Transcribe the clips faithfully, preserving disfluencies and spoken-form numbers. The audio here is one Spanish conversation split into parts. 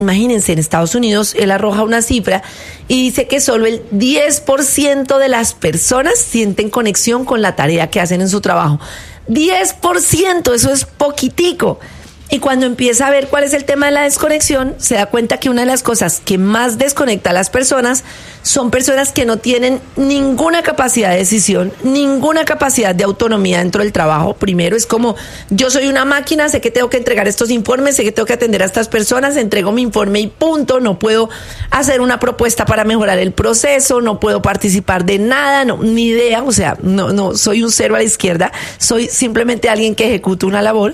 Imagínense, en Estados Unidos él arroja una cifra y dice que solo el diez por ciento de las personas sienten conexión con la tarea que hacen en su trabajo. diez por ciento, eso es poquitico. Y cuando empieza a ver cuál es el tema de la desconexión, se da cuenta que una de las cosas que más desconecta a las personas son personas que no tienen ninguna capacidad de decisión, ninguna capacidad de autonomía dentro del trabajo. Primero es como, yo soy una máquina, sé que tengo que entregar estos informes, sé que tengo que atender a estas personas, entrego mi informe y punto. No puedo hacer una propuesta para mejorar el proceso, no puedo participar de nada, no, ni idea. O sea, no, no, soy un cero a la izquierda, soy simplemente alguien que ejecuta una labor.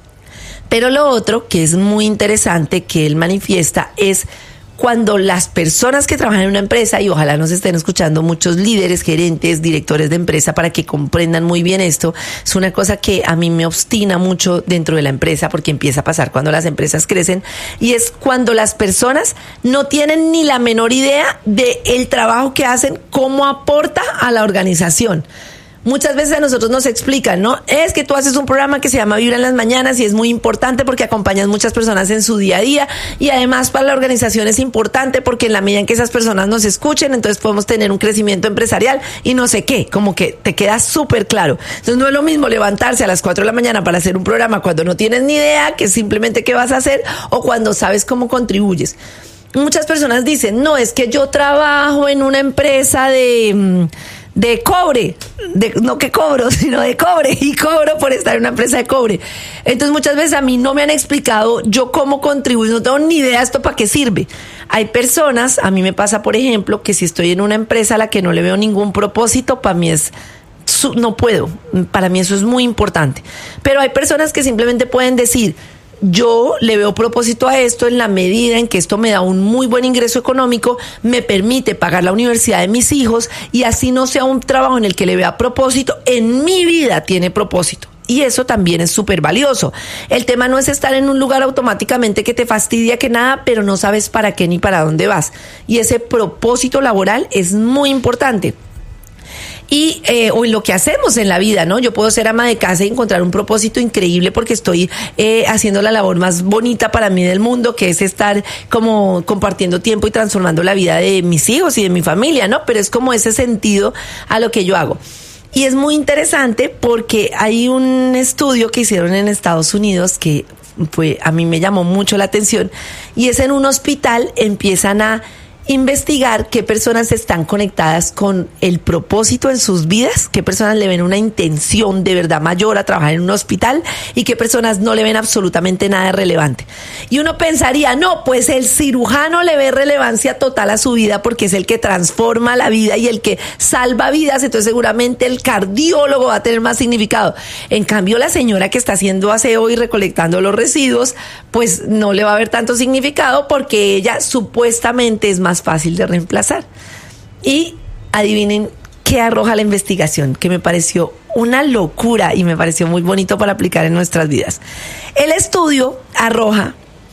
Pero lo otro que es muy interesante que él manifiesta es cuando las personas que trabajan en una empresa, y ojalá nos estén escuchando muchos líderes, gerentes, directores de empresa para que comprendan muy bien esto, es una cosa que a mí me obstina mucho dentro de la empresa porque empieza a pasar cuando las empresas crecen, y es cuando las personas no tienen ni la menor idea del trabajo que hacen, cómo aporta a la organización. Muchas veces a nosotros nos explican, ¿no? Es que tú haces un programa que se llama Vibra en las Mañanas y es muy importante porque acompañas muchas personas en su día a día, y además para la organización es importante porque en la medida en que esas personas nos escuchen, entonces podemos tener un crecimiento empresarial y no sé qué, como que te queda súper claro. Entonces no es lo mismo levantarse a las cuatro de la mañana para hacer un programa cuando no tienes ni idea que simplemente qué vas a hacer, o cuando sabes cómo contribuyes. Muchas personas dicen, no, es que yo trabajo en una empresa de... de cobre, de, no que cobro, sino de cobre, y cobro por estar en una empresa de cobre. Entonces muchas veces a mí no me han explicado yo cómo contribuyo, no tengo ni idea esto para qué sirve. Hay personas, a mí me pasa por ejemplo, que si estoy en una empresa a la que no le veo ningún propósito, para mí es, no puedo, para mí eso es muy importante. Pero hay personas que simplemente pueden decir, yo le veo propósito a esto en la medida en que esto me da un muy buen ingreso económico, me permite pagar la universidad de mis hijos, y así no sea un trabajo en el que le vea propósito, en mi vida tiene propósito. Y eso también es súper valioso. El tema no es estar en un lugar automáticamente que te fastidia que nada, pero no sabes para qué ni para dónde vas. Y ese propósito laboral es muy importante. Y eh, o en lo que hacemos en la vida, ¿no? Yo puedo ser ama de casa y encontrar un propósito increíble porque estoy eh, haciendo la labor más bonita para mí del mundo, que es estar como compartiendo tiempo y transformando la vida de mis hijos y de mi familia, ¿no? Pero es como ese sentido a lo que yo hago. Y es muy interesante porque hay un estudio que hicieron en Estados Unidos que fue, a mí me llamó mucho la atención, y es en un hospital empiezan a investigar qué personas están conectadas con el propósito en sus vidas, qué personas le ven una intención de verdad mayor a trabajar en un hospital y qué personas no le ven absolutamente nada de relevante. Y uno pensaría, no, pues el cirujano le ve relevancia total a su vida porque es el que transforma la vida y el que salva vidas, entonces seguramente el cardiólogo va a tener más significado. En cambio, la señora que está haciendo aseo y recolectando los residuos, pues no le va a ver tanto significado porque ella supuestamente es más fácil de reemplazar. Y adivinen qué arroja la investigación, que me pareció una locura y me pareció muy bonito para aplicar en nuestras vidas. El estudio arroja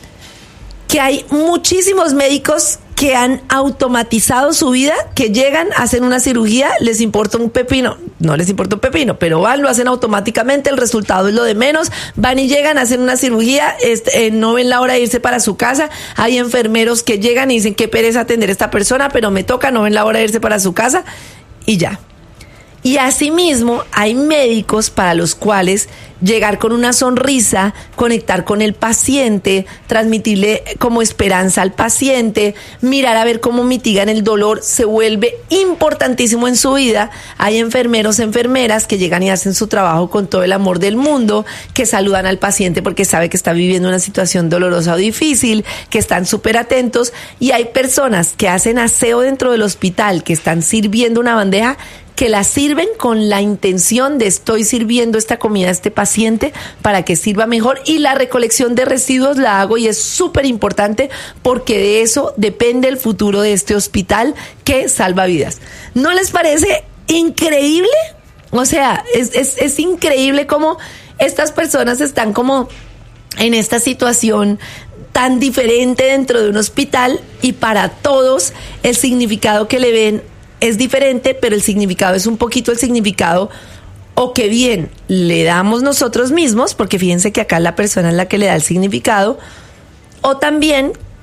que hay muchísimos médicos que han automatizado su vida, que llegan, hacen una cirugía, les importa un pepino, no les importa un pepino, pero van, lo hacen automáticamente, el resultado es lo de menos, van y llegan, hacen una cirugía, este, eh, no ven la hora de irse para su casa. Hay enfermeros que llegan y dicen qué pereza atender a esta persona, pero me toca, no ven la hora de irse para su casa y ya. Y asimismo hay médicos para los cuales llegar con una sonrisa, conectar con el paciente, transmitirle como esperanza al paciente, mirar a ver cómo mitigan el dolor, se vuelve importantísimo en su vida. Hay enfermeros, enfermeras que llegan y hacen su trabajo con todo el amor del mundo, que saludan al paciente porque sabe que está viviendo una situación dolorosa o difícil, que están súper atentos. Y hay personas que hacen aseo dentro del hospital, que están sirviendo una bandeja, que la sirven con la intención de estoy sirviendo esta comida a este paciente para que sirva mejor, y la recolección de residuos la hago y es súper importante porque de eso depende el futuro de este hospital que salva vidas. ¿No les parece increíble? O sea, es, es, es increíble cómo estas personas están como en esta situación tan diferente dentro de un hospital, y para todos el significado que le ven es diferente, pero el significado es un poquito el significado o que bien le damos nosotros mismos, porque fíjense que acá la persona es la que le da el significado, o también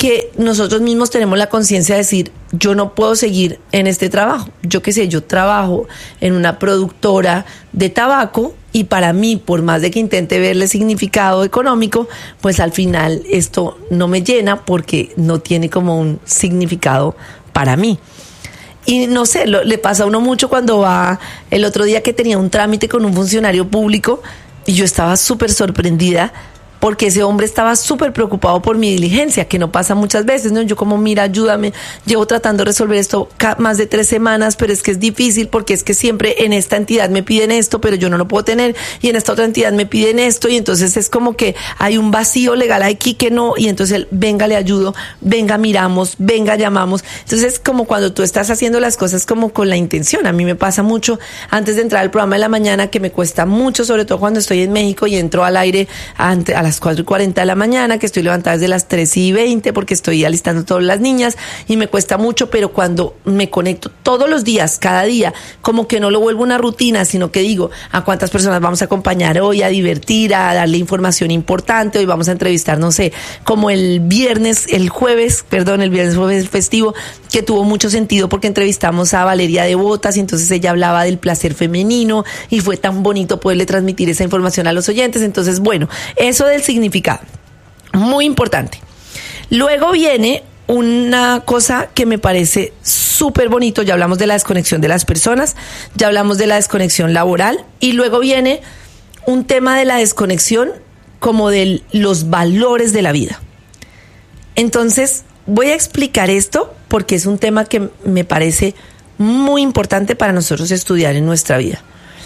que nosotros mismos tenemos la conciencia de decir, yo no puedo seguir en este trabajo. Yo qué sé, yo trabajo en una productora de tabaco y para mí, por más de que intente verle significado económico, pues al final esto no me llena porque no tiene como un significado para mí. Y no sé, lo, le pasa a uno mucho cuando va, el otro día que tenía un trámite con un funcionario público y yo estaba súper sorprendida porque ese hombre estaba súper preocupado por mi diligencia, que no pasa muchas veces, ¿no? Yo como, mira, ayúdame, llevo tratando de resolver esto más de tres semanas, pero es que es difícil porque es que siempre en esta entidad me piden esto, pero yo no lo puedo tener, y en esta otra entidad me piden esto, y entonces es como que hay un vacío legal aquí que no, y entonces él, venga, le ayudo, venga, miramos, venga, llamamos. Entonces, como cuando tú estás haciendo las cosas como con la intención. A mí me pasa mucho antes de entrar al programa de la mañana, que me cuesta mucho, sobre todo cuando estoy en México y entro al aire ante, a las cuatro y cuarenta de la mañana, que estoy levantada desde las tres y veinte porque estoy alistando todas las niñas y me cuesta mucho, pero cuando me conecto todos los días, cada día, como que no lo vuelvo una rutina, sino que digo, ¿a cuántas personas vamos a acompañar hoy, a divertir, a darle información importante? Hoy vamos a entrevistar, no sé, como el viernes, el jueves, perdón, el viernes jueves festivo, que tuvo mucho sentido porque entrevistamos a Valeria de Botas y entonces ella hablaba del placer femenino y fue tan bonito poderle transmitir esa información a los oyentes. Entonces, bueno, eso del significado, muy importante. Luego viene una cosa que me parece súper bonito. Ya hablamos de la desconexión de las personas, ya hablamos de la desconexión laboral y luego viene un tema de la desconexión como de los valores de la vida. Entonces, voy a explicar esto porque es un tema que me parece muy importante para nosotros estudiar en nuestra vida.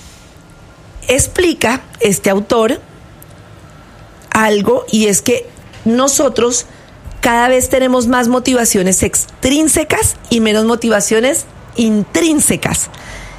Explica este autor algo, y es que nosotros cada vez tenemos más motivaciones extrínsecas y menos motivaciones intrínsecas.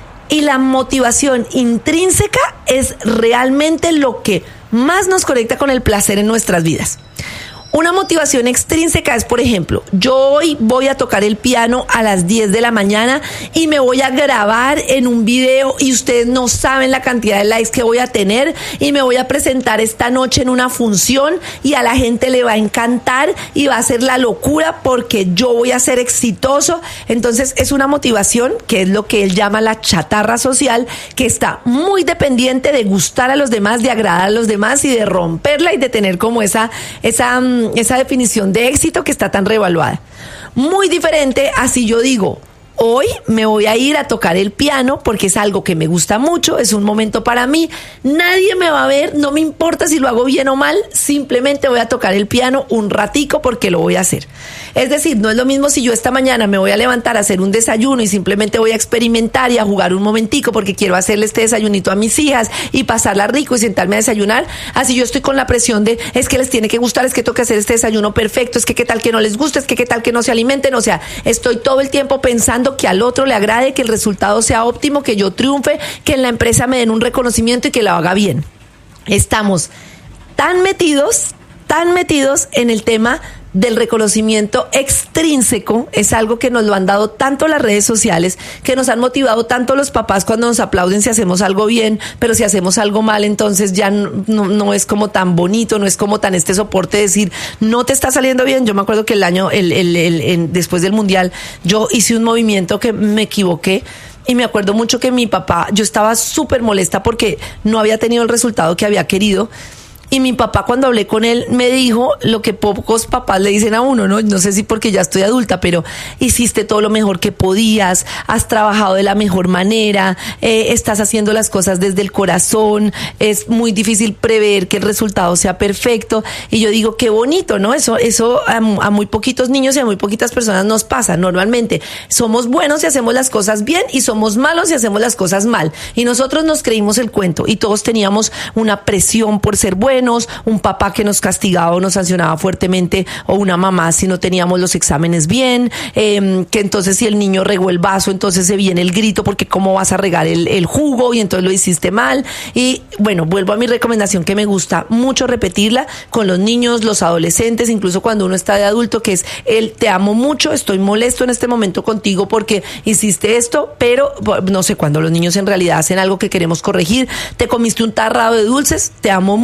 Y la motivación intrínseca es realmente lo que más nos conecta con el placer en nuestras vidas. Una motivación extrínseca es, por ejemplo, yo hoy voy a tocar el piano a las diez de la mañana y me voy a grabar en un video y ustedes no saben la cantidad de likes que voy a tener y me voy a presentar esta noche en una función y a la gente le va a encantar y va a ser la locura porque yo voy a ser exitoso. Entonces es una motivación que es lo que él llama la chatarra social, que está muy dependiente de gustar a los demás, de agradar a los demás y de romperla y de tener como esa, esa esa definición de éxito que está tan revaluada. Muy diferente a si yo digo, hoy me voy a ir a tocar el piano porque es algo que me gusta mucho, es un momento para mí, nadie me va a ver, no me importa si lo hago bien o mal, simplemente voy a tocar el piano un ratico porque lo voy a hacer. Es decir, no es lo mismo si yo esta mañana me voy a levantar a hacer un desayuno y simplemente voy a experimentar y a jugar un momentico porque quiero hacerle este desayunito a mis hijas y pasarla rico y sentarme a desayunar, así yo estoy con la presión de, es que les tiene que gustar, es que tengo que hacer este desayuno perfecto, es que qué tal que no les guste, es que qué tal que no se alimenten, o sea, estoy todo el tiempo pensando que al otro le agrade, que el resultado sea óptimo, que yo triunfe, que en la empresa me den un reconocimiento y que lo haga bien. Estamos tan metidos, tan metidos en el tema del reconocimiento extrínseco, es algo que nos lo han dado tanto las redes sociales, que nos han motivado tanto los papás cuando nos aplauden si hacemos algo bien, pero si hacemos algo mal, entonces ya no, no, no es como tan bonito, no es como tan este soporte de decir, no te está saliendo bien. Yo me acuerdo que el año, el, el, el, el, después del Mundial, yo hice un movimiento que me equivoqué. Y me acuerdo mucho que mi papá, yo estaba súper molesta porque no había tenido el resultado que había querido. Y mi papá, cuando hablé con él, me dijo lo que pocos papás le dicen a uno, ¿no? No sé si porque ya estoy adulta, pero hiciste todo lo mejor que podías, has trabajado de la mejor manera, eh, estás haciendo las cosas desde el corazón, es muy difícil prever que el resultado sea perfecto. Y yo digo, qué bonito, ¿no? Eso, eso a, a muy poquitos niños y a muy poquitas personas nos pasa. Normalmente somos buenos y hacemos las cosas bien y somos malos y hacemos las cosas mal. Y nosotros nos creímos el cuento y todos teníamos una presión por ser buenos, un papá que nos castigaba o nos sancionaba fuertemente, o una mamá si no teníamos los exámenes bien, eh, que entonces si el niño regó el vaso, entonces se viene el grito porque cómo vas a regar el, el jugo y entonces lo hiciste mal. Y bueno, vuelvo a mi recomendación que me gusta mucho repetirla con los niños, los adolescentes, incluso cuando uno está de adulto, que es el te amo mucho, estoy molesto en este momento contigo porque hiciste esto, pero no sé, cuando los niños en realidad hacen algo que queremos corregir, te comiste un tarrado de dulces, te amo mucho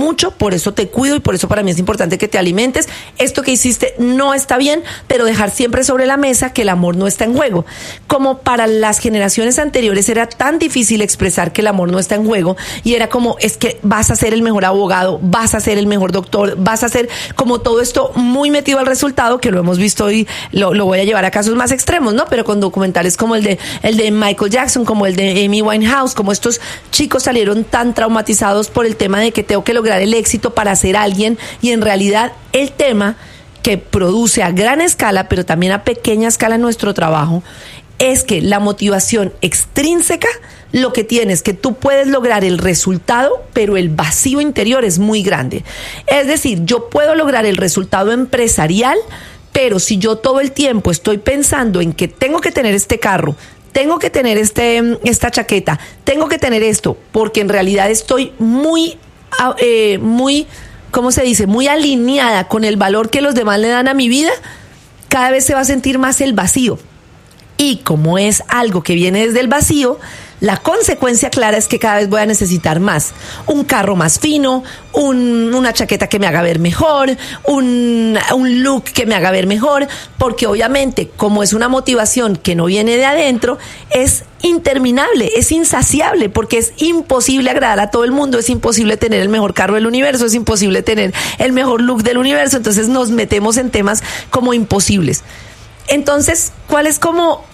por eso te cuido y por eso para mí es importante que te alimentes. Esto que hiciste no está bien, pero dejar siempre sobre la mesa que el amor no está en juego. Como para las generaciones anteriores era tan difícil expresar que el amor no está en juego y era como, es que vas a ser el mejor abogado, vas a ser el mejor doctor, vas a ser como todo esto muy metido al resultado, que lo hemos visto y lo, lo voy a llevar a casos más extremos, ¿no? Pero con documentales como el de, el de Michael Jackson, como el de Amy Winehouse, como estos chicos salieron tan traumatizados por el tema de que tengo que lograr el éxito para ser alguien, y en realidad el tema que produce a gran escala, pero también a pequeña escala nuestro trabajo, es que la motivación extrínseca lo que tiene es que tú puedes lograr el resultado, pero el vacío interior es muy grande. Es decir, yo puedo lograr el resultado empresarial, pero si yo todo el tiempo estoy pensando en que tengo que tener este carro, tengo que tener este, esta chaqueta, tengo que tener esto, porque en realidad estoy muy, eh, muy, ¿cómo se dice? Muy alineada con el valor que los demás le dan a mi vida, cada vez se va a sentir más el vacío. Y como es algo que viene desde el vacío, la consecuencia clara es que cada vez voy a necesitar más. Un carro más fino, un, una chaqueta que me haga ver mejor, un, un look que me haga ver mejor, porque obviamente como es una motivación que no viene de adentro, es interminable, es insaciable, porque es imposible agradar a todo el mundo, es imposible tener el mejor carro del universo, es imposible tener el mejor look del universo, entonces nos metemos en temas como imposibles. Entonces, ¿cuál es como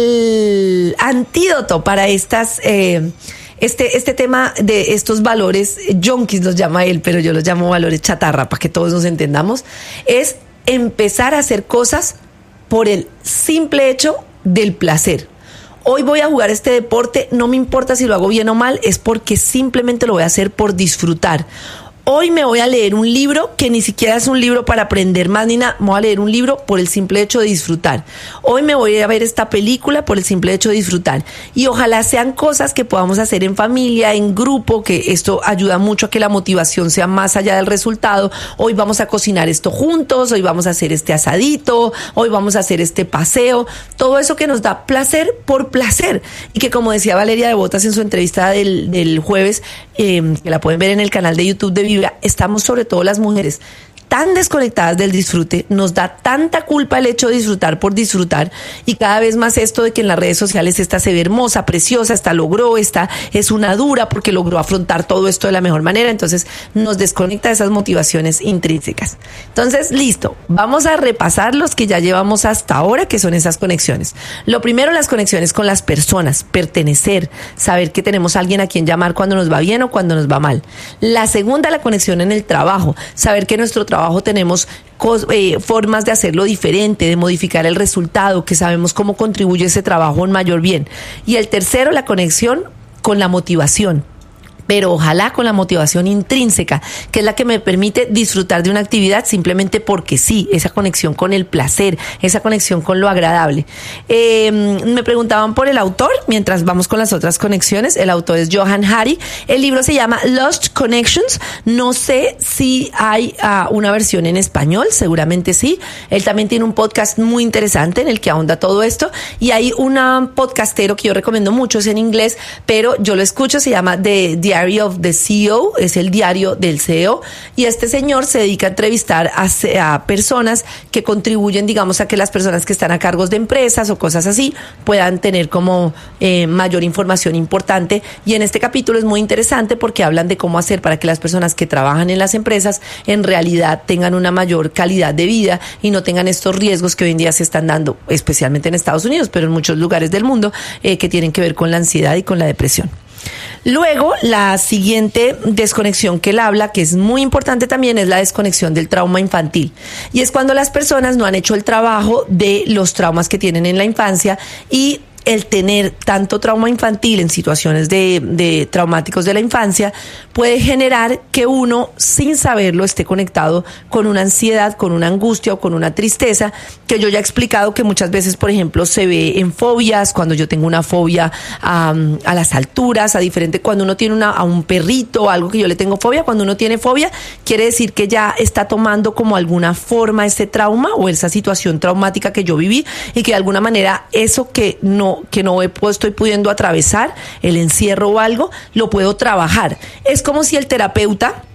el antídoto para estas, eh, este, este tema de estos valores junkies, los llama él, pero yo los llamo valores chatarra para que todos nos entendamos? Es empezar a hacer cosas por el simple hecho del placer. Hoy voy a jugar este deporte, no me importa si lo hago bien o mal, es porque simplemente lo voy a hacer por disfrutar. Hoy me voy a leer un libro que ni siquiera es un libro para aprender más ni nada. Me voy a leer un libro por el simple hecho de disfrutar. Hoy me voy a ver esta película por el simple hecho de disfrutar. Y ojalá sean cosas que podamos hacer en familia, en grupo, que esto ayuda mucho a que la motivación sea más allá del resultado. Hoy vamos a cocinar esto juntos, hoy vamos a hacer este asadito, hoy vamos a hacer este paseo. Todo eso que nos da placer por placer. Y que, como decía Valeria de Botas en su entrevista del, del jueves, eh, que la pueden ver en el canal de YouTube de Vibra, estamos sobre todo las mujeres tan desconectadas del disfrute, nos da tanta culpa el hecho de disfrutar por disfrutar, y cada vez más esto de que en las redes sociales esta se ve hermosa, preciosa, esta logró, esta es una dura porque logró afrontar todo esto de la mejor manera, entonces nos desconecta de esas motivaciones intrínsecas. Entonces, listo, vamos a repasar los que ya llevamos hasta ahora, que son esas conexiones. Lo primero, las conexiones con las personas, pertenecer, saber que tenemos a alguien a quien llamar cuando nos va bien o cuando nos va mal. La segunda, la conexión en el trabajo, saber que nuestro trabajo tenemos eh, formas de hacerlo diferente, de modificar el resultado, que sabemos cómo contribuye ese trabajo en mayor bien. Y el tercero, la conexión con la motivación, pero ojalá con la motivación intrínseca, que es la que me permite disfrutar de una actividad simplemente porque sí, esa conexión con el placer, esa conexión con lo agradable. Eh, me preguntaban por el autor, mientras vamos con las otras conexiones. El autor es Johann Hari, el libro se llama Lost Connections, no sé si hay uh, una versión en español, seguramente sí. Él también tiene un podcast muy interesante en el que ahonda todo esto, y hay un podcastero que yo recomiendo mucho, es en inglés, pero yo lo escucho, se llama The Diary of the C E O, es el diario del C E O, y este señor se dedica a entrevistar a, a personas que contribuyen, digamos, a que las personas que están a cargos de empresas o cosas así puedan tener como eh, mayor información importante, y en este capítulo es muy interesante porque hablan de cómo hacer para que las personas que trabajan en las empresas en realidad tengan una mayor calidad de vida y no tengan estos riesgos que hoy en día se están dando, especialmente en Estados Unidos, pero en muchos lugares del mundo, eh, que tienen que ver con la ansiedad y con la depresión. Luego, la siguiente desconexión que él habla, que es muy importante también, es la desconexión del trauma infantil. Y es cuando las personas no han hecho el trabajo de los traumas que tienen en la infancia, y el tener tanto trauma infantil en situaciones de, de traumáticos de la infancia puede generar que uno, sin saberlo, esté conectado con una ansiedad, con una angustia o con una tristeza, que yo ya he explicado que muchas veces, por ejemplo, se ve en fobias, cuando yo tengo una fobia a, a las alturas, a diferente, cuando uno tiene una, a un perrito o algo que yo le tengo fobia, cuando uno tiene fobia, quiere decir que ya está tomando como alguna forma ese trauma o esa situación traumática que yo viví, y que de alguna manera eso que no que no estoy pudiendo atravesar, el encierro o algo, lo puedo trabajar. Es como si el terapeuta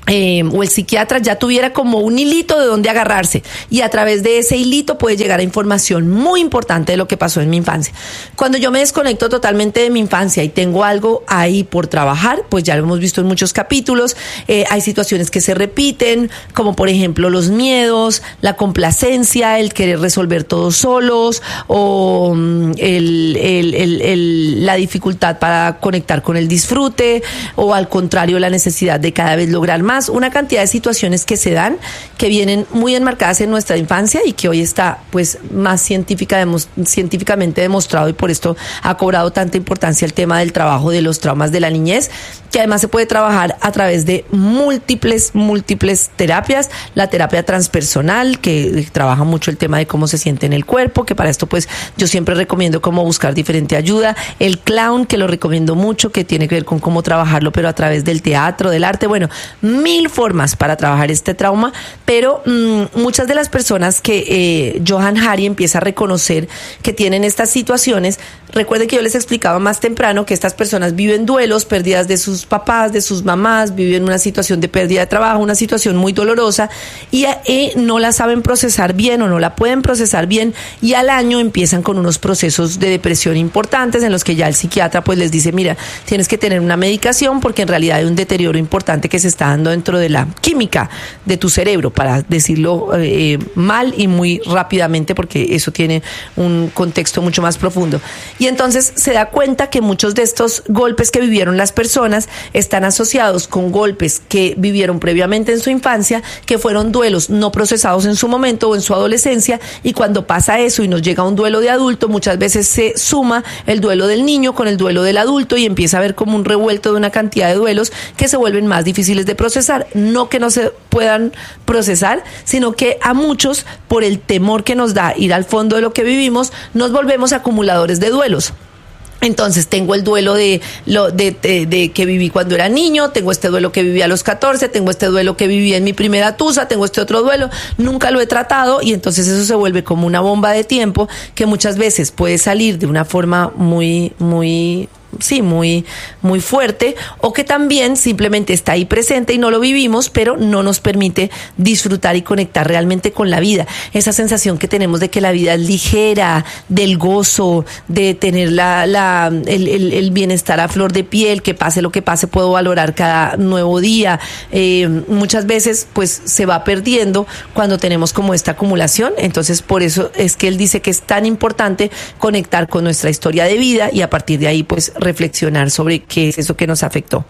Eh, o el psiquiatra ya tuviera como un hilito de donde agarrarse, y a través de ese hilito puede llegar a información muy importante de lo que pasó en mi infancia. Cuando yo me desconecto totalmente de mi infancia y tengo algo ahí por trabajar, pues ya lo hemos visto en muchos capítulos, eh, hay situaciones que se repiten, como por ejemplo los miedos, la complacencia, el querer resolver todo solos, o mm, el, el, el, el, la dificultad para conectar con el disfrute, o al contrario la necesidad de cada vez lograr más. Una cantidad de situaciones que se dan, que vienen muy enmarcadas en nuestra infancia y que hoy está pues más científica, demos, científicamente demostrado, y por esto ha cobrado tanta importancia el tema del trabajo de los traumas de la niñez, que además se puede trabajar a través de múltiples, múltiples terapias. La terapia transpersonal, que trabaja mucho el tema de cómo se siente en el cuerpo, que para esto pues yo siempre recomiendo cómo buscar diferente ayuda. El clown, que lo recomiendo mucho, que tiene que ver con cómo trabajarlo, pero a través del teatro, del arte. Bueno, mil formas para trabajar este trauma, pero mmm, muchas de las personas que eh, Johann Hari empieza a reconocer que tienen estas situaciones, recuerden que yo les explicaba más temprano que estas personas viven duelos, pérdidas de sus papás, de sus mamás, viven una situación de pérdida de trabajo, una situación muy dolorosa, y eh, no la saben procesar bien o no la pueden procesar bien, y al año empiezan con unos procesos de depresión importantes en los que ya el psiquiatra pues les dice, mira, tienes que tener una medicación porque en realidad hay un deterioro importante que se está dando dentro de la química de tu cerebro, para decirlo eh, mal y muy rápidamente, porque eso tiene un contexto mucho más profundo. Y entonces se da cuenta que muchos de estos golpes que vivieron las personas están asociados con golpes que vivieron previamente en su infancia, que fueron duelos no procesados en su momento o en su adolescencia, y cuando pasa eso y nos llega un duelo de adulto, muchas veces se suma el duelo del niño con el duelo del adulto y empieza a haber como un revuelto de una cantidad de duelos que se vuelven más difíciles de procesar. No que no se puedan procesar, sino que a muchos, por el temor que nos da ir al fondo de lo que vivimos, nos volvemos acumuladores de duelos. Entonces tengo el duelo de lo de, de, de que viví cuando era niño, tengo este duelo que viví a los catorce, tengo este duelo que viví en mi primera tusa, tengo este otro duelo, nunca lo he tratado, y entonces eso se vuelve como una bomba de tiempo que muchas veces puede salir de una forma muy, muy... sí, muy, muy fuerte, o que también simplemente está ahí presente y no lo vivimos, pero no nos permite disfrutar y conectar realmente con la vida. Esa sensación que tenemos de que la vida es ligera, del gozo, de tener la, la, el, el, el bienestar a flor de piel, que pase lo que pase, puedo valorar cada nuevo día. Eh, muchas veces pues se va perdiendo cuando tenemos como esta acumulación. Entonces por eso es que él dice que es tan importante conectar con nuestra historia de vida y a partir de ahí pues reflexionar sobre qué es eso que nos afectó.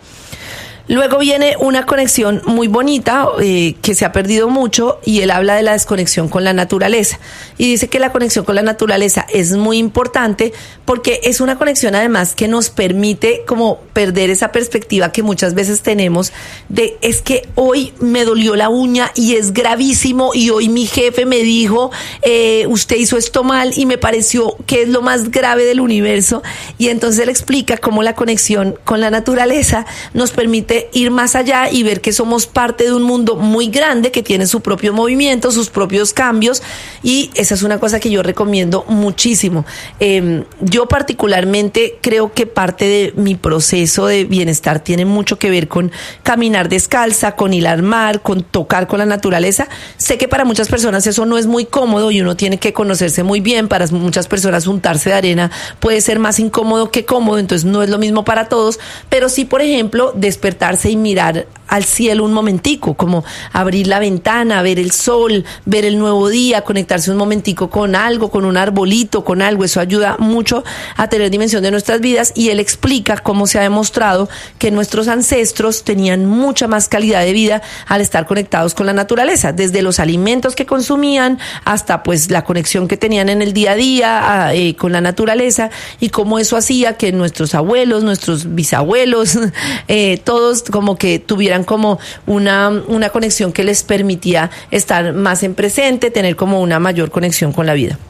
Luego viene una conexión muy bonita eh, que se ha perdido mucho, y él habla de la desconexión con la naturaleza, y dice que la conexión con la naturaleza es muy importante porque es una conexión además que nos permite como perder esa perspectiva que muchas veces tenemos de es que hoy me dolió la uña y es gravísimo, y hoy mi jefe me dijo eh, usted hizo esto mal y me pareció que es lo más grave del universo. Y entonces él explica cómo la conexión con la naturaleza nos permite ir más allá y ver que somos parte de un mundo muy grande que tiene su propio movimiento, sus propios cambios, y esa es una cosa que yo recomiendo muchísimo. Eh, yo particularmente creo que parte de mi proceso de bienestar tiene mucho que ver con caminar descalza, con ir al mar, con tocar con la naturaleza. Sé que para muchas personas eso no es muy cómodo y uno tiene que conocerse muy bien. Para muchas personas untarse de arena puede ser más incómodo que cómodo, entonces no es lo mismo para todos, pero sí, por ejemplo, despertar y mirar al cielo un momentico, como abrir la ventana, ver el sol, ver el nuevo día, conectarse un momentico con algo, con un arbolito, con algo. Eso ayuda mucho a tener dimensión de nuestras vidas, y él explica cómo se ha demostrado que nuestros ancestros tenían mucha más calidad de vida al estar conectados con la naturaleza, desde los alimentos que consumían hasta pues la conexión que tenían en el día a día eh, con la naturaleza, y cómo eso hacía que nuestros abuelos, nuestros bisabuelos, eh, todos como que tuvieran como una, una conexión que les permitía estar más en presente, tener como una mayor conexión con la vida.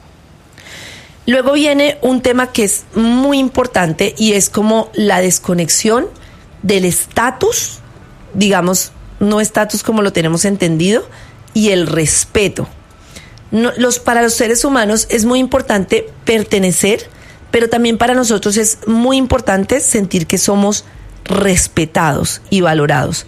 Luego viene un tema que es muy importante, y es como la desconexión del estatus, digamos, no estatus como lo tenemos entendido, y el respeto. No, los, para los seres humanos es muy importante pertenecer, pero también para nosotros es muy importante sentir que somos respetados y valorados.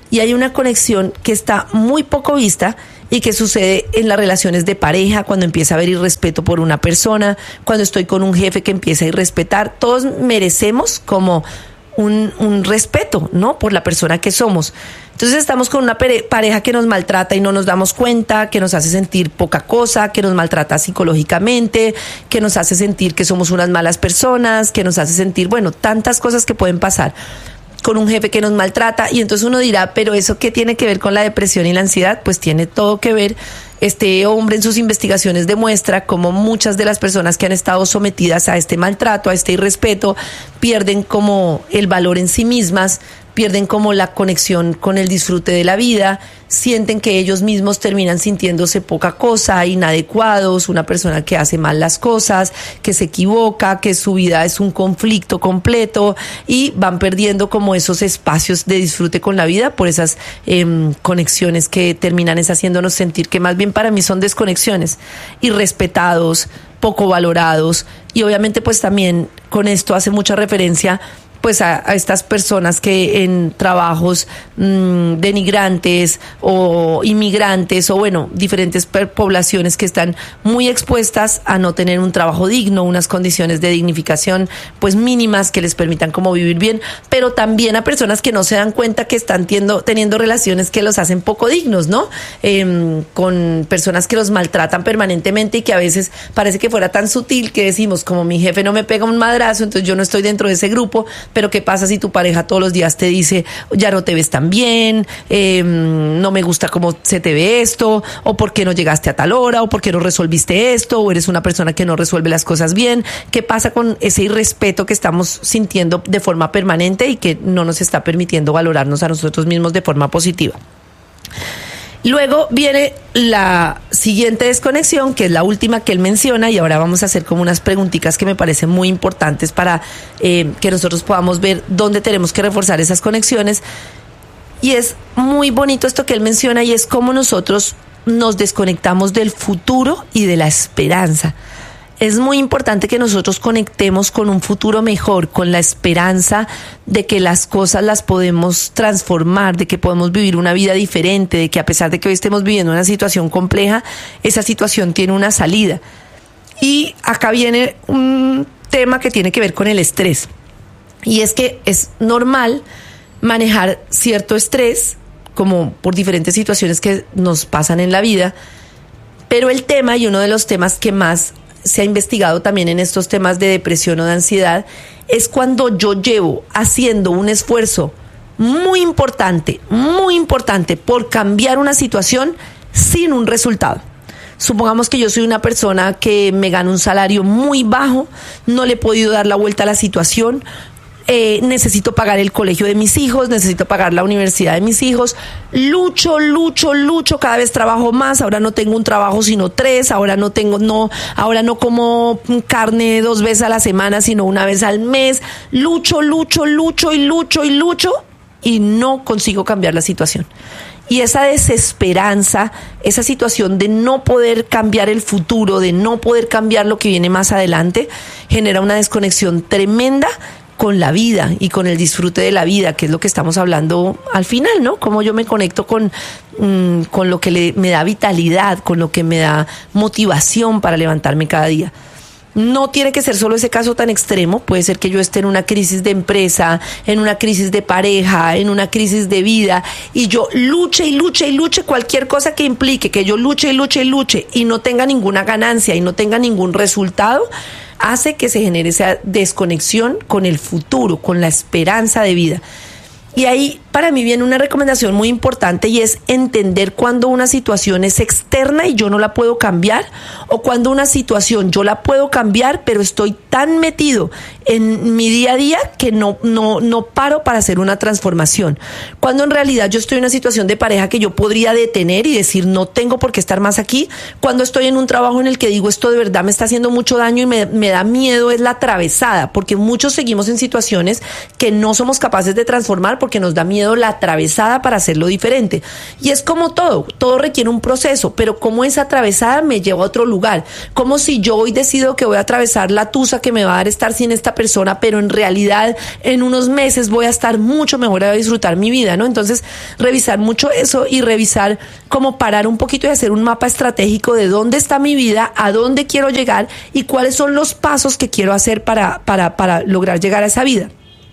Y hay una conexión que está muy poco vista y que sucede en las relaciones de pareja, cuando empieza a haber irrespeto por una persona, cuando estoy con un jefe que empieza a irrespetar. Todos merecemos como un, un respeto, ¿no? Por la persona que somos. Entonces estamos con una pareja que nos maltrata y no nos damos cuenta, que nos hace sentir poca cosa, que nos maltrata psicológicamente, que nos hace sentir que somos unas malas personas, que nos hace sentir, bueno, tantas cosas que pueden pasar. Con un jefe que nos maltrata, y entonces uno dirá, pero ¿eso qué tiene que ver con la depresión y la ansiedad? Pues tiene todo que ver. Este hombre en sus investigaciones demuestra cómo muchas de las personas que han estado sometidas a este maltrato, a este irrespeto, pierden como el valor en sí mismas, pierden como la conexión con el disfrute de la vida, sienten que ellos mismos terminan sintiéndose poca cosa, inadecuados, una persona que hace mal las cosas, que se equivoca, que su vida es un conflicto completo, y van perdiendo como esos espacios de disfrute con la vida por esas eh, conexiones que terminan es haciéndonos sentir que más bien para mí son desconexiones, irrespetados, poco valorados, y obviamente pues también con esto hace mucha referencia pues a, a estas personas que en trabajos mmm, denigrantes o inmigrantes o bueno, diferentes per- poblaciones que están muy expuestas a no tener un trabajo digno, unas condiciones de dignificación pues mínimas que les permitan como vivir bien, pero también a personas que no se dan cuenta que están tiendo, teniendo relaciones que los hacen poco dignos, ¿no? Eh, con personas que los maltratan permanentemente y que a veces parece que fuera tan sutil que decimos, como mi jefe no me pega un madrazo, entonces yo no estoy dentro de ese grupo. Pero ¿qué pasa si tu pareja todos los días te dice, ya no te ves tan bien, eh, no me gusta cómo se te ve esto, o por qué no llegaste a tal hora, o por qué no resolviste esto, o eres una persona que no resuelve las cosas bien? ¿Qué pasa con ese irrespeto que estamos sintiendo de forma permanente y que no nos está permitiendo valorarnos a nosotros mismos de forma positiva? Luego viene la siguiente desconexión, que es la última que él menciona, y ahora vamos a hacer como unas preguntitas que me parecen muy importantes para eh, que nosotros podamos ver dónde tenemos que reforzar esas conexiones. Y es muy bonito esto que él menciona, y es cómo nosotros nos desconectamos del futuro y de la esperanza. Es muy importante que nosotros conectemos con un futuro mejor, con la esperanza de que las cosas las podemos transformar, de que podemos vivir una vida diferente, de que a pesar de que hoy estemos viviendo una situación compleja, esa situación tiene una salida. Y acá viene un tema que tiene que ver con el estrés. Y es que es normal manejar cierto estrés, como por diferentes situaciones que nos pasan en la vida, pero el tema, y uno de los temas que más se ha investigado también en estos temas de depresión o de ansiedad, es cuando yo llevo haciendo un esfuerzo muy importante, muy importante por cambiar una situación sin un resultado. Supongamos que yo soy una persona que me gana un salario muy bajo, no le he podido dar la vuelta a la situación, Eh, necesito pagar el colegio de mis hijos, necesito pagar la universidad de mis hijos, lucho, lucho, lucho, cada vez trabajo más, ahora no tengo un trabajo sino tres, ahora no tengo, no, ahora no como carne dos veces a la semana sino una vez al mes, lucho, lucho, lucho y lucho y lucho y no consigo cambiar la situación. Y esa desesperanza, esa situación de no poder cambiar el futuro, de no poder cambiar lo que viene más adelante, genera una desconexión tremenda con la vida y con el disfrute de la vida, que es lo que estamos hablando al final, ¿no? Cómo yo me conecto con, mmm, con lo que le, me da vitalidad, con lo que me da motivación para levantarme cada día. No tiene que ser solo ese caso tan extremo, puede ser que yo esté en una crisis de empresa, en una crisis de pareja, en una crisis de vida, y yo luche y luche y luche cualquier cosa que implique que yo luche y luche y luche y no tenga ninguna ganancia y no tenga ningún resultado, hace que se genere esa desconexión con el futuro, con la esperanza de vida. Y ahí para mí viene una recomendación muy importante, y es entender cuando una situación es externa y yo no la puedo cambiar, o cuando una situación yo la puedo cambiar, pero estoy tan metido en mi día a día que no, no, no paro para hacer una transformación. Cuando en realidad yo estoy en una situación de pareja que yo podría detener y decir no tengo por qué estar más aquí. Cuando estoy en un trabajo en el que digo esto de verdad me está haciendo mucho daño y me, me da miedo, es la atravesada, porque muchos seguimos en situaciones que no somos capaces de transformar porque nos da miedo miedo la atravesada para hacerlo diferente. Y es como todo, todo requiere un proceso, pero como esa atravesada me lleva a otro lugar. Como si yo hoy decido que voy a atravesar la tusa que me va a dar estar sin esta persona, pero en realidad en unos meses voy a estar mucho mejor, a disfrutar mi vida, ¿no? Entonces, revisar mucho eso y revisar cómo parar un poquito y hacer un mapa estratégico de dónde está mi vida, a dónde quiero llegar y cuáles son los pasos que quiero hacer para, para, para lograr llegar a esa vida.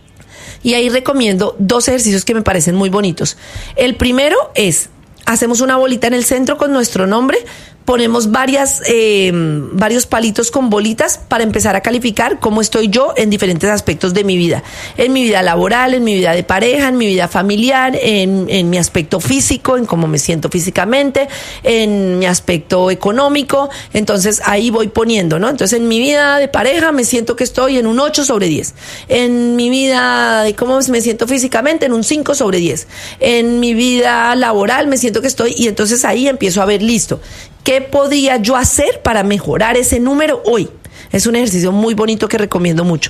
Y ahí recomiendo dos ejercicios que me parecen muy bonitos. El primero es, hacemos una bolita en el centro con nuestro nombre, ponemos varias, eh, varios palitos con bolitas para empezar a calificar cómo estoy yo en diferentes aspectos de mi vida. En mi vida laboral, en mi vida de pareja, en mi vida familiar, en, en mi aspecto físico, en cómo me siento físicamente, en mi aspecto económico. Entonces ahí voy poniendo, ¿no? Entonces en mi vida de pareja me siento que estoy en un ocho sobre diez. En mi vida de cómo me siento físicamente, en un cinco sobre diez. En mi vida laboral me siento que estoy, y entonces ahí empiezo a ver, listo, ¿qué podría yo hacer para mejorar ese número hoy? Es un ejercicio muy bonito que recomiendo mucho.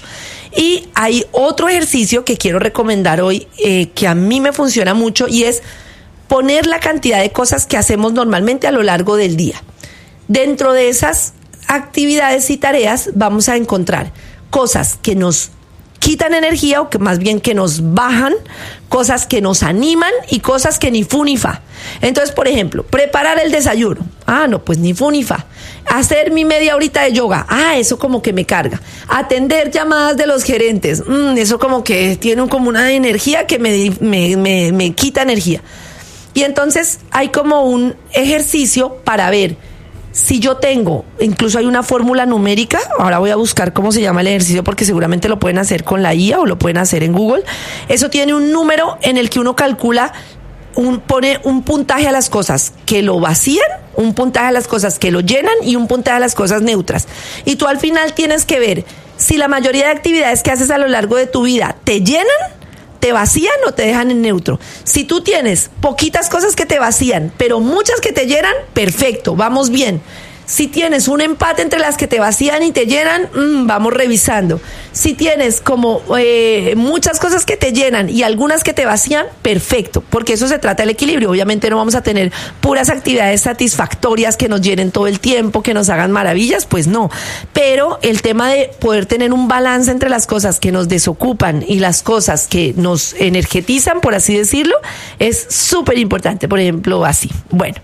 Y hay otro ejercicio que quiero recomendar hoy, eh, que a mí me funciona mucho, y es poner la cantidad de cosas que hacemos normalmente a lo largo del día. Dentro de esas actividades y tareas vamos a encontrar cosas que nos quitan energía, o que más bien que nos bajan, cosas que nos animan y cosas que ni fu ni fa. Entonces, por ejemplo, preparar el desayuno. Ah, no, pues ni fu ni fa. Hacer mi media horita de yoga. Ah, eso como que me carga. Atender llamadas de los gerentes. Mm, eso como que tiene como una energía que me, me, me, me quita energía. Y entonces hay como un ejercicio para ver si yo tengo, incluso hay una fórmula numérica, ahora voy a buscar cómo se llama el ejercicio porque seguramente lo pueden hacer con la I A o lo pueden hacer en Google. Eso tiene un número en el que uno calcula, un, pone un puntaje a las cosas que lo vacían, un puntaje a las cosas que lo llenan y un puntaje a las cosas neutras. Y tú al final tienes que ver si la mayoría de actividades que haces a lo largo de tu vida te llenan, te vacían o te dejan en neutro. Si tú tienes poquitas cosas que te vacían, pero muchas que te llenan, perfecto, vamos bien. Si tienes un empate entre las que te vacían y te llenan, mmm, vamos revisando. Si tienes como eh, muchas cosas que te llenan y algunas que te vacían, perfecto, porque eso se trata del equilibrio. Obviamente no vamos a tener puras actividades satisfactorias que nos llenen todo el tiempo, que nos hagan maravillas, pues no. Pero el tema de poder tener un balance entre las cosas que nos desocupan y las cosas que nos energetizan, por así decirlo, es súper importante. Por ejemplo, así. Bueno.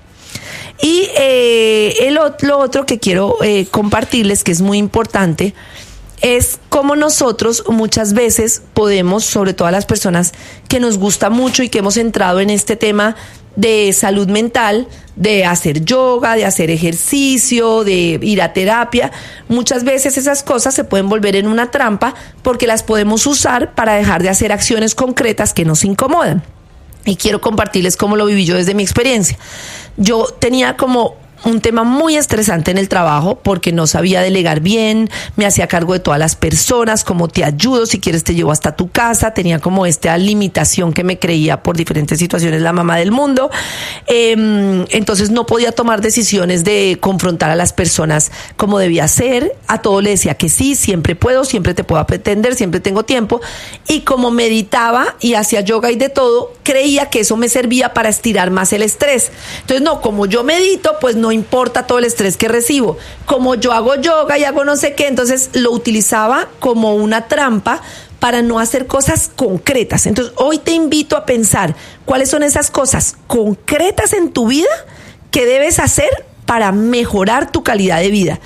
Y eh, el, lo otro que quiero eh, compartirles, que es muy importante, es cómo nosotros muchas veces podemos, sobre todo a las personas que nos gusta mucho y que hemos entrado en este tema de salud mental, de hacer yoga, de hacer ejercicio, de ir a terapia, muchas veces esas cosas se pueden volver en una trampa porque las podemos usar para dejar de hacer acciones concretas que nos incomodan. Y quiero compartirles cómo lo viví yo desde mi experiencia. Yo tenía como un tema muy estresante en el trabajo porque no sabía delegar bien, me hacía cargo de todas las personas, como te ayudo, si quieres te llevo hasta tu casa, tenía como esta limitación que me creía por diferentes situaciones la mamá del mundo, eh, entonces no podía tomar decisiones de confrontar a las personas como debía ser, a todo le decía que sí, siempre puedo, siempre te puedo atender, siempre tengo tiempo, y como meditaba y hacía yoga y de todo, creía que eso me servía para estirar más el estrés. Entonces no, como yo medito, pues no importa todo el estrés que recibo. Como yo hago yoga y hago no sé qué, entonces lo utilizaba como una trampa para no hacer cosas concretas. Entonces hoy te invito a pensar cuáles son esas cosas concretas en tu vida que debes hacer para mejorar tu calidad de vida.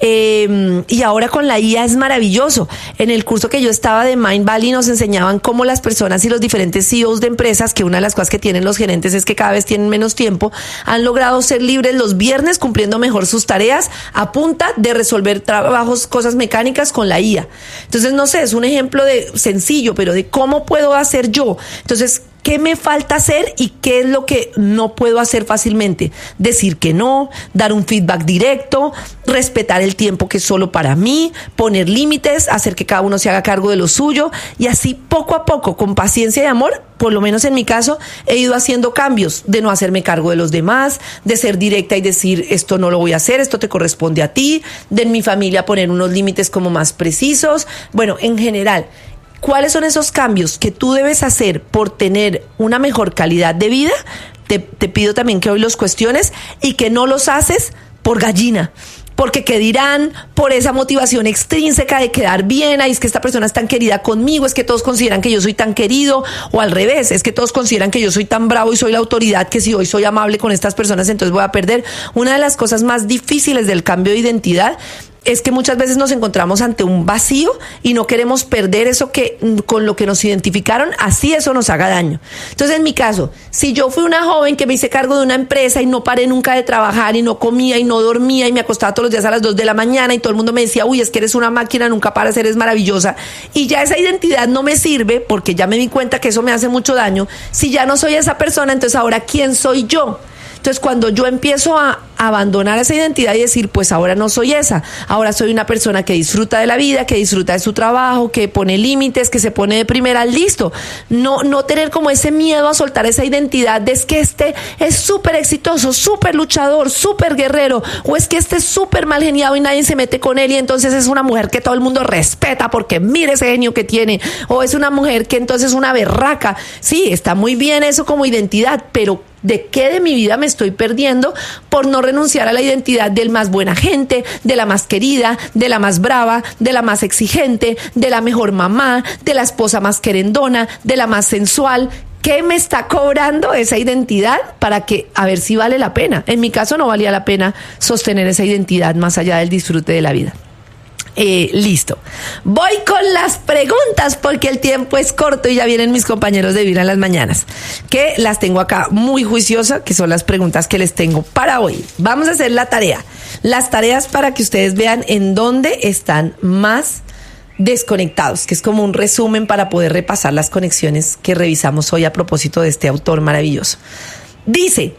Eh, y ahora con la I A es maravilloso. En el curso que yo estaba de Mind Valley nos enseñaban cómo las personas y los diferentes C E Os de empresas, que una de las cosas que tienen los gerentes es que cada vez tienen menos tiempo, han logrado ser libres los viernes cumpliendo mejor sus tareas a punta de resolver trabajos, cosas mecánicas con la I A. Entonces, no sé, es un ejemplo de sencillo, pero de cómo puedo hacer yo. Entonces, ¿qué me falta hacer y qué es lo que no puedo hacer fácilmente? Decir que no, dar un feedback directo, respetar el tiempo que es solo para mí, poner límites, hacer que cada uno se haga cargo de lo suyo, y así poco a poco, con paciencia y amor, por lo menos en mi caso, he ido haciendo cambios de no hacerme cargo de los demás, de ser directa y decir esto no lo voy a hacer, esto te corresponde a ti, de en mi familia poner unos límites como más precisos. Bueno, en general, ¿Cuáles son esos cambios que tú debes hacer por tener una mejor calidad de vida? Te, te pido también que hoy los cuestiones y que no los haces por gallina. Porque qué dirán, por esa motivación extrínseca de quedar bien, ay, es que esta persona es tan querida conmigo, es que todos consideran que yo soy tan querido, o al revés, es que todos consideran que yo soy tan bravo y soy la autoridad, que si hoy soy amable con estas personas, entonces voy a perder. Una de las cosas más difíciles del cambio de identidad es que muchas veces nos encontramos ante un vacío y no queremos perder eso que con lo que nos identificaron, así eso nos haga daño. Entonces, en mi caso, si yo fui una joven que me hice cargo de una empresa y no paré nunca de trabajar y no comía y no dormía y me acostaba todos los días a las dos de la mañana y todo el mundo me decía, uy, es que eres una máquina, nunca paras, eres maravillosa, y ya esa identidad no me sirve porque ya me di cuenta que eso me hace mucho daño. Si ya no soy esa persona, entonces ahora, ¿quién soy yo? Entonces, cuando yo empiezo a abandonar esa identidad y decir, pues ahora no soy esa, ahora soy una persona que disfruta de la vida, que disfruta de su trabajo, que pone límites, que se pone de primera, listo. No, no tener como ese miedo a soltar esa identidad de es que este es súper exitoso, súper luchador, súper guerrero, o es que este es súper mal geniado y nadie se mete con él y entonces es una mujer que todo el mundo respeta porque mire ese genio que tiene, o es una mujer que entonces es una berraca. Sí, está muy bien eso como identidad, pero ¿de qué de mi vida me estoy perdiendo por no renunciar a la identidad del más buena gente, de la más querida, de la más brava, de la más exigente, de la mejor mamá, de la esposa más querendona, de la más sensual? ¿Qué me está cobrando esa identidad para que, a ver si vale la pena? En mi caso no valía la pena sostener esa identidad más allá del disfrute de la vida. Eh, listo. Voy con las preguntas porque el tiempo es corto y ya vienen mis compañeros de Vibra en las mañanas, que las tengo acá muy juiciosa, que son las preguntas que les tengo para hoy. Vamos a hacer la tarea. Las tareas para que ustedes vean en dónde están más desconectados, que es como un resumen para poder repasar las conexiones que revisamos hoy a propósito de este autor maravilloso. Dice,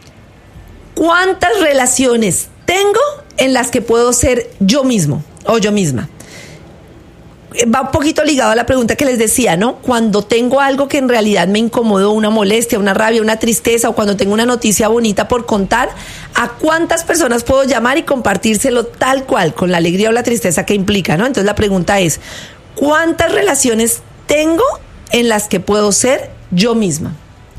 ¿cuántas relaciones tengo en las que puedo ser yo mismo o yo misma? Va un poquito ligado a la pregunta que les decía, ¿no? Cuando tengo algo que en realidad me incomodó, una molestia, una rabia, una tristeza, o cuando tengo una noticia bonita por contar, ¿a cuántas personas puedo llamar y compartírselo tal cual, con la alegría o la tristeza que implica, ¿no? Entonces la pregunta es, ¿cuántas relaciones tengo en las que puedo ser yo misma?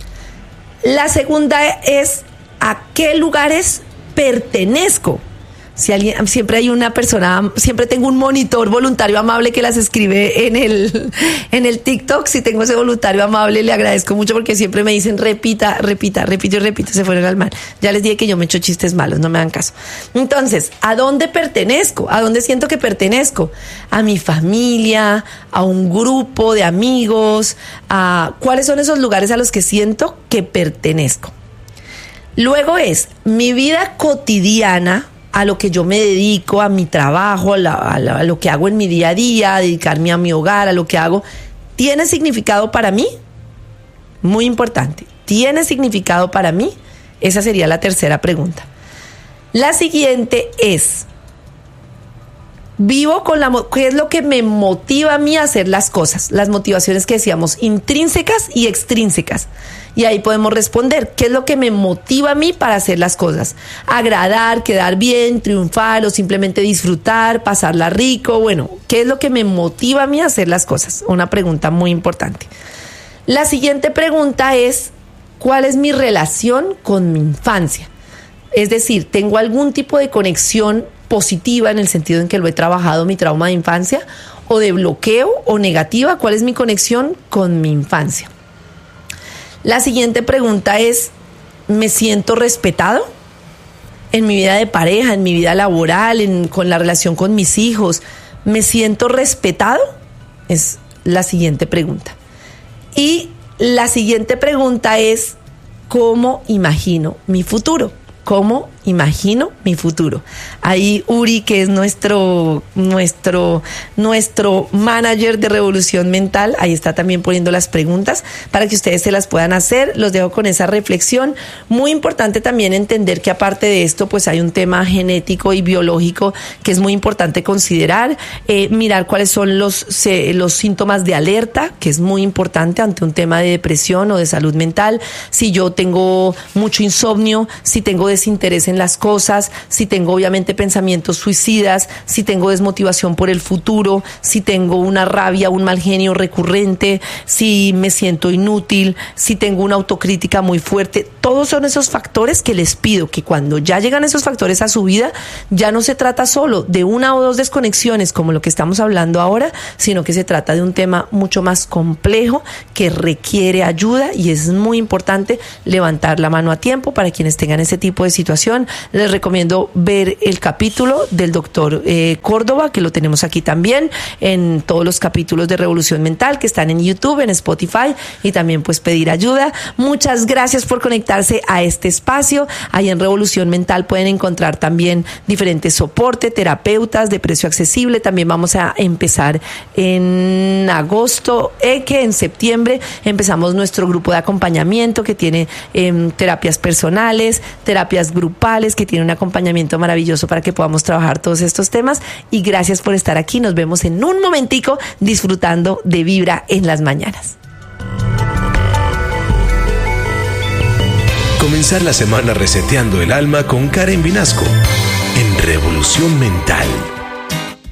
La segunda es, ¿a qué lugares pertenezco? Si alguien, siempre hay una persona, siempre tengo un monitor voluntario amable que las escribe en el, en el TikTok. Si tengo ese voluntario amable, le agradezco mucho porque siempre me dicen repita, repita, repito y repito, se fueron al mal. Ya les dije que yo me echo chistes malos, no me hagan caso. Entonces, ¿a dónde pertenezco? ¿A dónde siento que pertenezco? A mi familia, a un grupo de amigos, a ¿cuáles son esos lugares a los que siento que pertenezco? Luego es mi vida cotidiana, a lo que yo me dedico, a mi trabajo, a, la, a, la, a lo que hago en mi día a día, a dedicarme a mi hogar, a lo que hago, ¿tiene significado para mí? Muy importante. ¿Tiene significado para mí? Esa sería la tercera pregunta. La siguiente es, vivo con la, ¿qué es lo que me motiva a mí a hacer las cosas? Las motivaciones que decíamos, intrínsecas y extrínsecas. Y ahí podemos responder, ¿qué es lo que me motiva a mí para hacer las cosas? Agradar, quedar bien, triunfar o simplemente disfrutar, pasarla rico. Bueno, ¿qué es lo que me motiva a mí a hacer las cosas? Una pregunta muy importante. La siguiente pregunta es, ¿cuál es mi relación con mi infancia? Es decir, ¿tengo algún tipo de conexión positiva en el sentido en que lo he trabajado, mi trauma de infancia, o de bloqueo o negativa? ¿Cuál es mi conexión con mi infancia? La siguiente pregunta es, ¿me siento respetado en mi vida de pareja, en mi vida laboral, en, con la relación con mis hijos? ¿Me siento respetado? Es la siguiente pregunta. Y la siguiente pregunta es, ¿cómo imagino mi futuro? ¿Cómo imagino mi futuro? Ahí Uri, que es nuestro, nuestro, nuestro manager de Revolución Mental, ahí está también poniendo las preguntas para que ustedes se las puedan hacer. Los dejo con esa reflexión. Muy importante también entender que aparte de esto, pues hay un tema genético y biológico que es muy importante considerar. Eh, mirar cuáles son los, se, los síntomas de alerta, que es muy importante ante un tema de depresión o de salud mental. Si yo tengo mucho insomnio, si tengo desinterés en hacen las cosas, si tengo obviamente pensamientos suicidas, si tengo desmotivación por el futuro, si tengo una rabia, un mal genio recurrente, si me siento inútil, si tengo una autocrítica muy fuerte. Todos son esos factores que les pido que cuando ya llegan esos factores a su vida, ya no se trata solo de una o dos desconexiones como lo que estamos hablando ahora, sino que se trata de un tema mucho más complejo que requiere ayuda, y es muy importante levantar la mano a tiempo. Para quienes tengan ese tipo de situación, les recomiendo ver el capítulo del doctor eh, Córdoba, que lo tenemos aquí también, en todos los capítulos de Revolución Mental que están en YouTube, en Spotify, y también pues pedir ayuda. Muchas gracias por conectarse a este espacio. Ahí en Revolución Mental pueden encontrar también diferentes soportes, terapeutas de precio accesible. También vamos a empezar en agosto, eh, que en septiembre empezamos nuestro grupo de acompañamiento que tiene eh, terapias personales, terapias grupales, que tiene un acompañamiento maravilloso para que podamos trabajar todos estos temas. Y gracias por estar aquí. Nos vemos en un momentico disfrutando de Vibra en las mañanas. Comenzar la semana reseteando el alma con Karen Vinasco en Revolución Mental.